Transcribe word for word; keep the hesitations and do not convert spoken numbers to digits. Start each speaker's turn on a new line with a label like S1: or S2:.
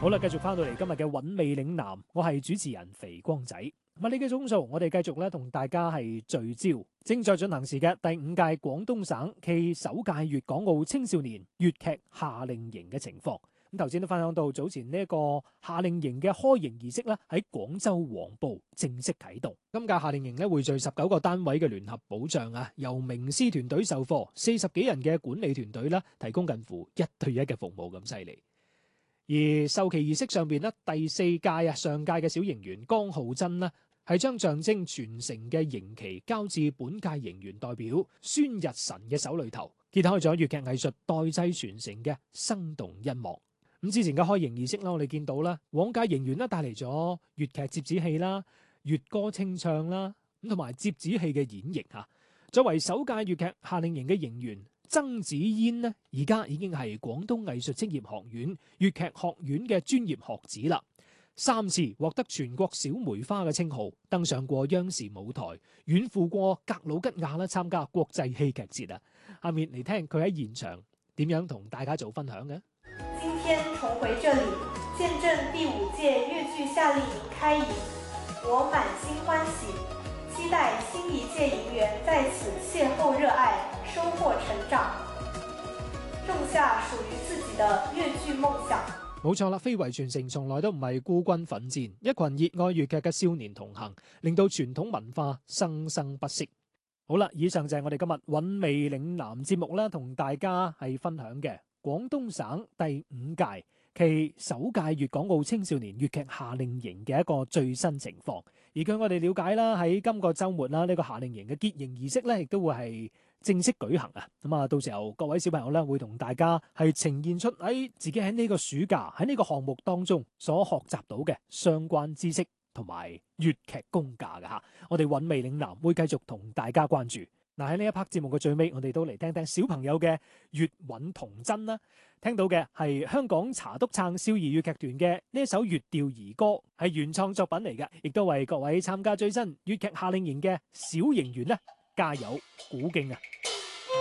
S1: 好啦，繼續翻到嚟今日嘅韻味嶺南，我係主持人肥光仔。物理嘅鐘數，我哋繼續咧同大家係聚焦正在進行時嘅第五屆廣東省暨首屆粵港澳青少年粵劇夏令營嘅情況。咁頭先都分享到早前呢一個夏令營嘅開營儀式咧喺廣州黃埔正式啟動。今屆夏令營咧匯聚十九個單位嘅聯合保障啊，由名師團隊授課，四十幾人嘅管理團隊啦，提供近乎一對一嘅服務咁犀利。而授旗儀式上邊咧，第四屆啊上屆嘅小營員江浩真啦，係將象徵傳承嘅營旗交至本屆營員代表孫日晨嘅手裏頭，揭開咗粵劇藝術代際傳承嘅生動一幕。咁之前嘅開營儀式啦，我哋見到啦，往屆營員咧帶嚟咗粵劇折子戲啦、粵歌清唱啦，咁同埋折子戲嘅演繹嚇。作為首屆粵劇夏令營嘅營員，曾子嫣呢，而家已經係廣東藝術職業學院粵劇學院嘅專業學子啦。三次獲得全國小梅花嘅稱號，登上過央視舞台，遠赴過格魯吉亞啦，參加國際戲劇節啊。下面嚟聽佢喺現場點樣同大家做分享嘅。
S2: 今天重回這裡，見證第五屆粵劇夏令營開營，我滿心歡喜，期待新一屆營員在此邂逅熱愛，收穫成長，種下屬於自己的粵劇夢想。
S1: 冇錯啦，非遺傳承從來都唔係孤軍奮戰，一群熱愛粵劇嘅少年同行，令到傳統文化生生不息。好啦，以上就係我哋今日韻味嶺南節目啦，同大家係分享嘅廣東省第五屆暨首屆粵港澳青少年粵劇夏令營嘅一個最新情況。而據我哋了解啦，喺今個週末啦，呢個夏令營嘅結營儀式咧，亦都會係正式舉行啊！咁啊，到時候各位小朋友咧，會同大家係呈現出喺自己喺呢個暑假喺呢個項目當中所學習到嘅相關知識同埋粵劇功架嘅嚇。我哋韻味嶺南會繼續同大家關注。嗱，喺呢一 part 節目嘅最尾，我哋都嚟聽聽小朋友嘅粵韻童真啦。聽到嘅係香港茶督撐少兒粵劇團嘅呢一首粵調兒歌，係原創作品嚟嘅，亦都為各位參加最新粵劇夏令營嘅小營員咧加油鼓勁啊！